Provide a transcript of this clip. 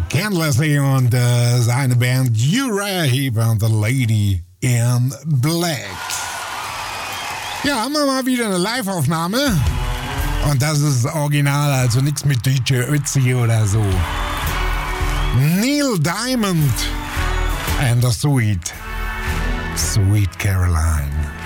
Canlessly und seine Band Uriah Heep und The Lady in Black. Ja, haben wir mal wieder eine Live-Aufnahme. Und das ist original, also nichts mit DJ Ötzi oder so. Neil Diamond and the Sweet Caroline.